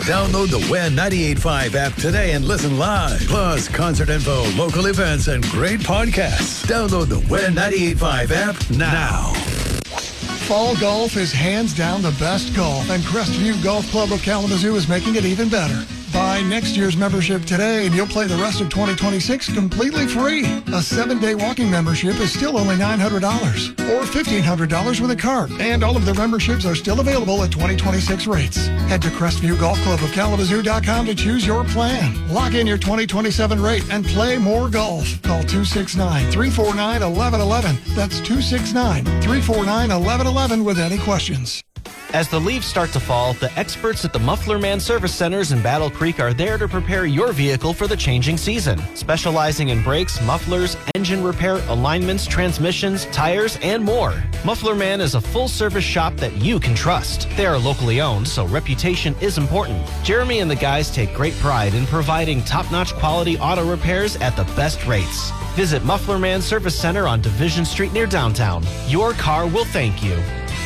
Download the Win 98.5 app today and listen live. Plus, concert info, local events, and great podcasts. Download the Win 98.5 app now. Fall golf is hands down the best golf, and Crestview Golf Club of Kalamazoo is making it even better. Buy next year's membership today, and you'll play the rest of 2026 completely free. A 7-day walking membership is still only $900 or $1,500 with a card, and all of the memberships are still available at 2026 rates. Head to CrestviewGolfClubOfKalamazoo.com to choose your plan. Lock in your 2027 rate and play more golf. Call 269-349-1111. That's 269-349-1111 with any questions. As the leaves start to fall, the experts at the Muffler Man Service Centers in Battle Creek are there to prepare your vehicle for the changing season. Specializing in brakes, mufflers, engine repair, alignments, transmissions, tires, and more. Muffler Man is a full-service shop that you can trust. They are locally owned, so reputation is important. Jeremy and the guys take great pride in providing top-notch quality auto repairs at the best rates. Visit Muffler Man Service Center on Division Street near downtown. Your car will thank you.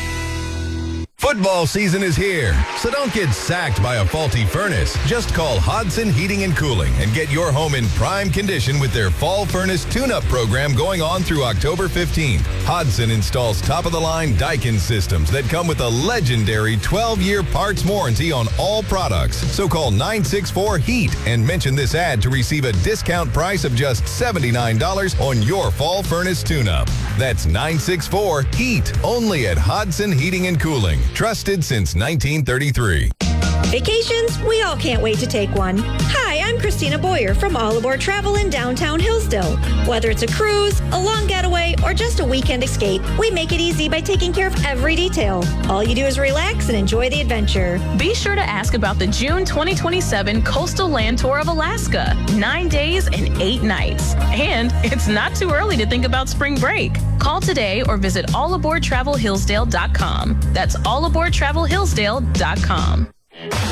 Football season is here, so don't get sacked by a faulty furnace. Just call Hodson Heating and Cooling and get your home in prime condition with their Fall Furnace Tune-Up program going on through October 15th. Hodson installs top-of-the-line Daikin systems that come with a legendary 12-year parts warranty on all products. So call 964-HEAT and mention this ad to receive a discount price of just $79 on your Fall Furnace Tune-Up. That's 964-HEAT, only at Hodson Heating and Cooling. Trusted since 1933. Vacations? We all can't wait to take one. Hi, I'm Christina Boyer from All Aboard Travel in downtown Hillsdale. Whether it's a cruise, a long getaway, or just a weekend escape, we make it easy by taking care of every detail. All you do is relax and enjoy the adventure. Be sure to ask about the June 2027 Coastal Land Tour of Alaska. 9 days and 8 nights. And it's not too early to think about spring break. Call today or visit allaboardtravelhillsdale.com. That's allaboardtravelhillsdale.com.